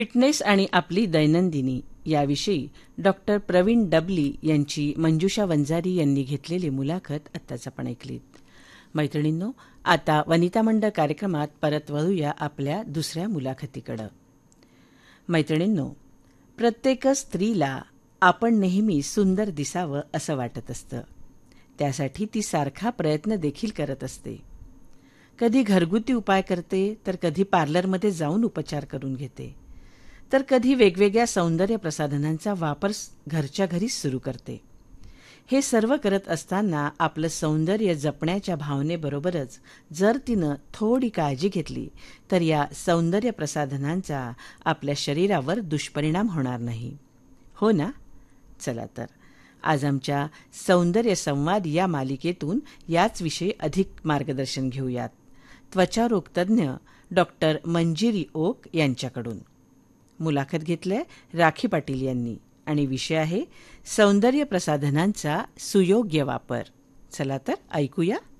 Fitness आणि आपली दैनंदिनी याविषयी डॉक्टर प्रवीण डबली यांची मंजुषा वंजारी यांनी घेतलेली मुलाखत आत्ताच आपण ऐकलीत. मैत्रिणींनो, आता वनिता मंडळ कार्यक्रमात परत वळूया आपल्या दुसऱ्या मुलाखतीकडे. मैत्रिणींनो, प्रत्येक स्त्रीला आपण नेहमी सुंदर दिसावं असं वाटत असतं. त्यासाठी ती सारखा प्रयत्न देखील करत असते. कधी घरगुती उपाय करते, तर कधी पार्लरमध्ये जाऊन उपचार करून घेते, तर कधी वेगवेगळ्या सौंदर्य प्रसाधनांचा वापर घरच्या घरीच सुरू करते. हे सर्व करत असताना आपलं सौंदर्य जपण्याच्या भावनेबरोबरच जर तिनं थोडी काळजी घेतली, तर या सौंदर्य प्रसाधनांचा आपल्या शरीरावर दुष्परिणाम होणार नाही. हो ना? चला तर आज आमच्या सौंदर्य संवाद या मालिकेतून याच विषयी अधिक मार्गदर्शन घेऊयात. त्वचारोग तज्ज्ञ डॉक्टर मंजिरी ओक यांच्याकडून मुलाखत घेतली राखी पाटील यांनी आणि विषय आहे सौंदर्य प्रसाधनांचा सुयोग्य वापर. चला तर ऐकूया.